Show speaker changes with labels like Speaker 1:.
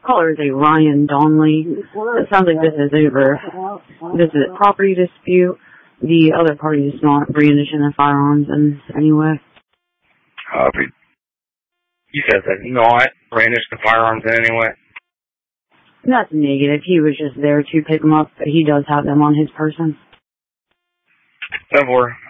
Speaker 1: Caller is a Ryan Donnelly. It sounds like this is over. This is a property dispute. The other party is not brandishing their firearms in any way.
Speaker 2: You said that not brandish the firearms in any way?
Speaker 1: That's negative. He was just there to pick them up, but he does have them on his person.
Speaker 2: 10-4.